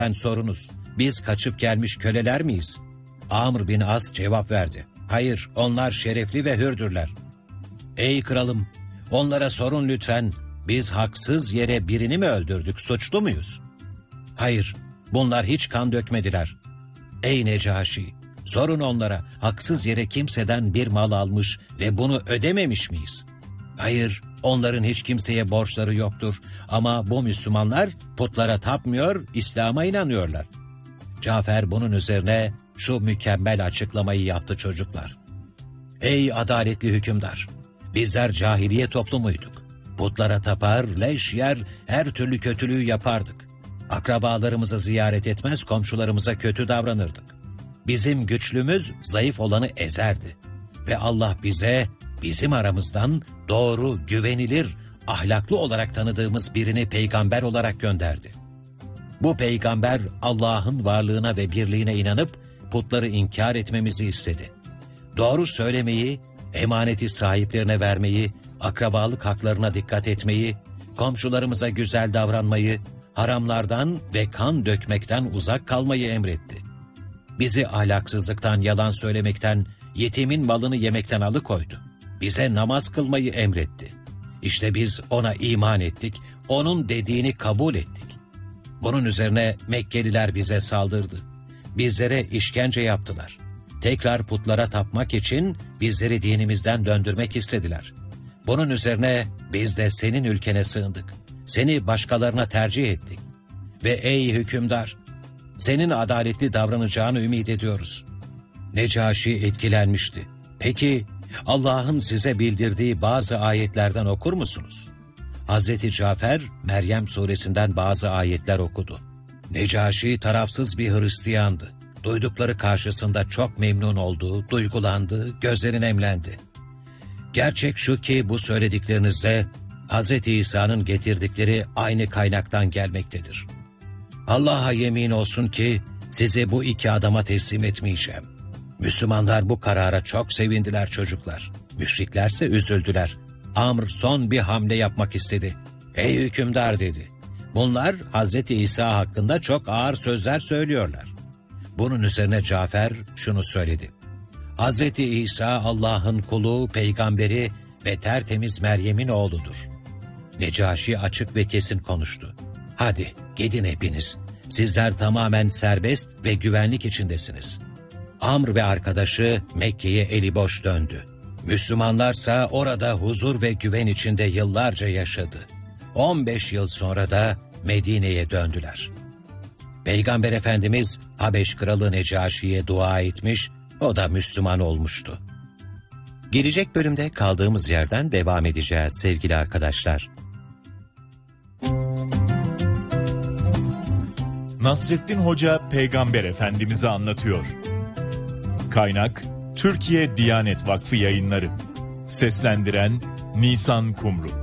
sorunuz. Biz kaçıp gelmiş köleler miyiz? Amr bin As cevap verdi. Hayır, onlar şerefli ve hürdürler. Ey kralım, onlara sorun lütfen. Biz haksız yere birini mi öldürdük, suçlu muyuz? Hayır, bunlar hiç kan dökmediler. Ey Necaşi, sorun onlara, haksız yere kimseden bir mal almış ve bunu ödememiş miyiz? Hayır, onların hiç kimseye borçları yoktur ama bu Müslümanlar putlara tapmıyor, İslam'a inanıyorlar. Cafer bunun üzerine şu mükemmel açıklamayı yaptı çocuklar. Ey adaletli hükümdar! Bizler cahiliye toplumuyduk. Putlara tapar, leş yer, her türlü kötülüğü yapardık. Akrabalarımızı ziyaret etmez, komşularımıza kötü davranırdık. Bizim güçlümüz zayıf olanı ezerdi. Ve Allah bize, bizim aramızdan doğru, güvenilir, ahlaklı olarak tanıdığımız birini peygamber olarak gönderdi. Bu peygamber Allah'ın varlığına ve birliğine inanıp putları inkar etmemizi istedi. Doğru söylemeyi, emaneti sahiplerine vermeyi, akrabalık haklarına dikkat etmeyi, komşularımıza güzel davranmayı, haramlardan ve kan dökmekten uzak kalmayı emretti. Bizi ahlaksızlıktan, yalan söylemekten, yetimin malını yemekten alıkoydu. Bize namaz kılmayı emretti. İşte biz ona iman ettik, onun dediğini kabul ettik. Bunun üzerine Mekkeliler bize saldırdı. Bizlere işkence yaptılar. Tekrar putlara tapmak için bizleri dinimizden döndürmek istediler. Bunun üzerine biz de senin ülkene sığındık. Seni başkalarına tercih ettik. Ve ey hükümdar, senin adaletli davranacağını ümit ediyoruz. Necaşi etkilenmişti. Peki Allah'ın size bildirdiği bazı ayetlerden okur musunuz? Hazreti Cafer, Meryem suresinden bazı ayetler okudu. Necaşi tarafsız bir Hristiyandı. Duydukları karşısında çok memnun oldu, duygulandı, gözleri nemlendi. Gerçek şu ki bu söylediklerinizde Hazreti İsa'nın getirdikleri aynı kaynaktan gelmektedir. Allah'a yemin olsun ki sizi bu iki adama teslim etmeyeceğim. Müslümanlar bu karara çok sevindiler çocuklar. Müşriklerse üzüldüler. Amr son bir hamle yapmak istedi. Ey hükümdar dedi. Bunlar Hazreti İsa hakkında çok ağır sözler söylüyorlar. Bunun üzerine Cafer şunu söyledi. Hazreti İsa Allah'ın kulu, peygamberi ve tertemiz Meryem'in oğludur. Necaşi açık ve kesin konuştu. Hadi gidin hepiniz. Sizler tamamen serbest ve güvenlik içindesiniz. Amr ve arkadaşı Mekke'ye eli boş döndü. Müslümanlarsa orada huzur ve güven içinde yıllarca yaşadı. 15 yıl sonra da Medine'ye döndüler. Peygamber Efendimiz Habeş Kralı Necaşi'ye dua etmiş, o da Müslüman olmuştu. Gelecek bölümde kaldığımız yerden devam edeceğiz sevgili arkadaşlar. Nasrettin Hoca Peygamber Efendimiz'i anlatıyor. Kaynak Türkiye Diyanet Vakfı Yayınları. Seslendiren Nisan Kumru.